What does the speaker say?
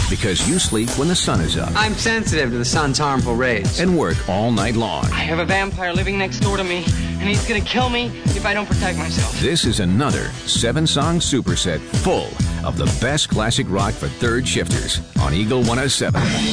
because you sleep when the sun is up I'm sensitive to the sun's harmful rays. and work all night long. I have a vampire living next door to me, and he's gonna kill me if I don't protect myself. This is another 7-song superset full of the best classic rock for third shifters on Eagle 107.